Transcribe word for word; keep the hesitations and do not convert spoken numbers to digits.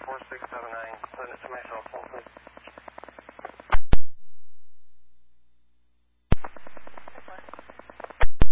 four six seven nine. Send it to my cell phone, please.